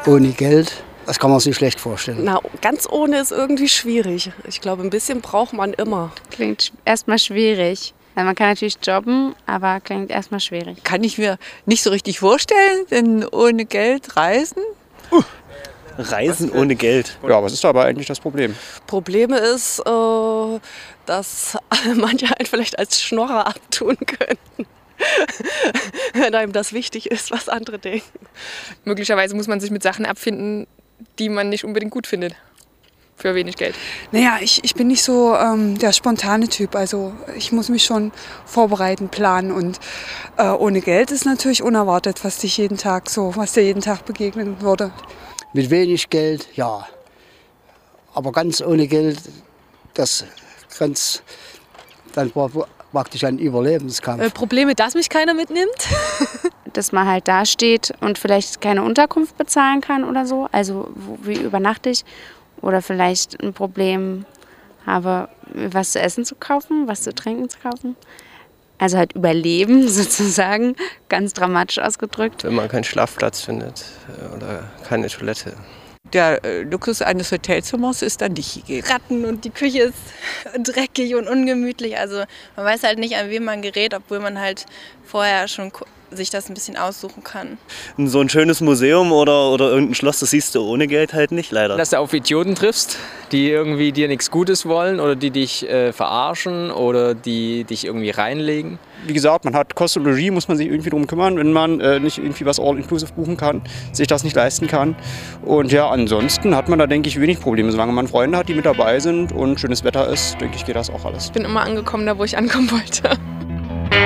Ohne Geld, das kann man sich schlecht vorstellen. Na, ganz ohne ist irgendwie schwierig. Ich glaube, ein bisschen braucht man immer. Klingt erstmal schwierig. Ja, man kann natürlich jobben, aber klingt erstmal schwierig. Kann ich mir nicht so richtig vorstellen, denn ohne Geld reisen? Reisen ohne Geld. Ja, was ist dabei eigentlich das Problem? Problem ist, dass manche halt vielleicht als Schnorrer abtun könnten. Wenn einem das wichtig ist, was andere denken. Möglicherweise muss man sich mit Sachen abfinden, die man nicht unbedingt gut findet. Für wenig Geld. Naja, ich bin nicht so der spontane Typ. Also ich muss mich schon vorbereiten, planen. Und ohne Geld ist natürlich unerwartet, was dir jeden Tag begegnen würde. Mit wenig Geld, ja. Aber ganz ohne Geld, das grenzt dann praktisch ein Überlebenskampf. Probleme, dass mich keiner mitnimmt. Dass man halt da steht und vielleicht keine Unterkunft bezahlen kann oder so. Also wie übernachte ich? Oder vielleicht ein Problem habe, was zu essen zu kaufen, was zu trinken zu kaufen. Also halt überleben sozusagen, ganz dramatisch ausgedrückt. Wenn man keinen Schlafplatz findet oder keine Toilette. Der Luxus eines Hotelzimmers ist dann nicht gegeben. Ratten und die Küche ist dreckig und ungemütlich. Also man weiß halt nicht, an wen man gerät, obwohl man halt vorher schon sich das ein bisschen aussuchen kann. So ein schönes Museum oder irgendein Schloss, das siehst du ohne Geld halt nicht, leider. Dass du auf Idioten triffst, die irgendwie dir nichts Gutes wollen oder die dich verarschen oder die dich irgendwie reinlegen. Wie gesagt, man hat Kost und Logis, muss man sich irgendwie drum kümmern, wenn man nicht irgendwie was all-inclusive buchen kann, sich das nicht leisten kann. Und ja, ansonsten hat man da, denke ich, wenig Probleme. Solange man Freunde hat, die mit dabei sind und schönes Wetter ist, denke ich, geht das auch alles. Ich bin immer angekommen, da wo ich ankommen wollte.